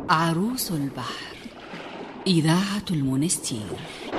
عروس البحر، إذاعة المنستير.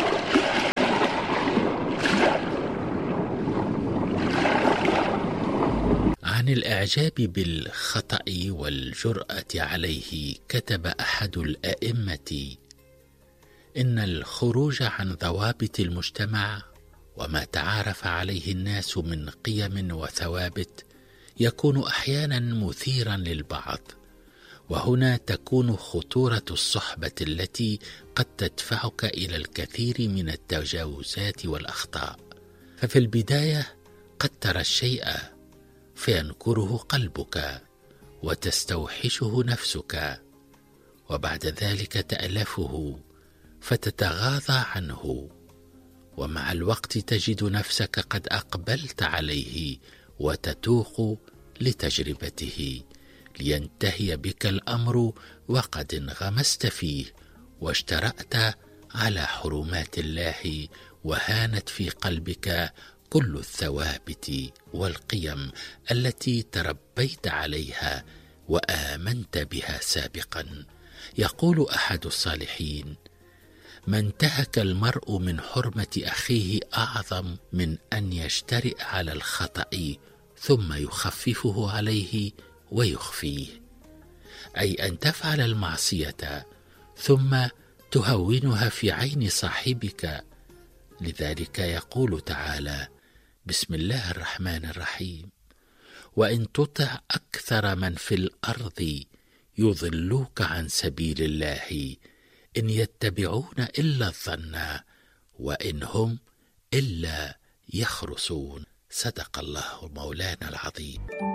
عن الإعجاب بالخطأ والجرأة عليه كتب أحد الأئمة: إن الخروج عن ضوابط المجتمع وما تعارف عليه الناس من قيم وثوابت يكون أحيانا مثيرا للبعض، وهنا تكون خطورة الصحبة التي قد تدفعك إلى الكثير من التجاوزات والأخطاء. ففي البداية قد ترى الشيء فينكره قلبك وتستوحشه نفسك، وبعد ذلك تألفه فتتغاضى عنه، ومع الوقت تجد نفسك قد أقبلت عليه وتتوق لتجربته، لينتهي بك الأمر وقد انغمست فيه واشترأت على حرمات الله، وهانت في قلبك كل الثوابت والقيم التي تربيت عليها وآمنت بها سابقا. يقول أحد الصالحين: ما انتهك المرء من حرمة أخيه أعظم من أن يجترئ على الخطأ ثم يخففه عليه ويخفيه، أي أن تفعل المعصية ثم تهونها في عين صاحبك. لذلك يقول تعالى: بسم الله الرحمن الرحيم: وإن تطع أكثر من في الأرض يضلوك عن سبيل الله إن يتبعون إلا الظن وإن هم إلا يخرصون. صدق الله مولانا العظيم.